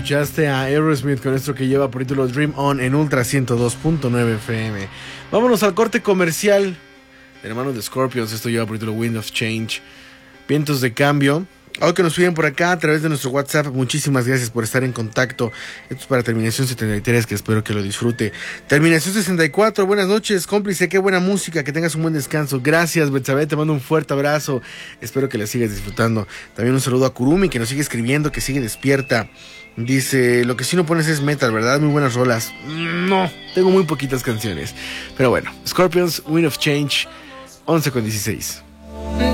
Escuchaste a Aerosmith con esto que lleva por título Dream On en Ultra 102.9 FM. Vámonos al corte comercial. Hermanos de Scorpions, esto lleva por título Wind of Change. Vientos de cambio. Algo que nos piden por acá a través de nuestro WhatsApp. Muchísimas gracias por estar en contacto. Esto es para Terminación 73, que espero que lo disfrute. Terminación 64, buenas noches, cómplice, qué buena música, que tengas un buen descanso. Gracias, Betsabe, te mando un fuerte abrazo. Espero que la sigas disfrutando. También un saludo a Kurumi, que nos sigue escribiendo, que sigue despierta. Dice, lo que sí no pones es metal, ¿verdad? Muy buenas rolas. No, tengo muy poquitas canciones. Pero bueno, Scorpions, Wind of Change, 11:16.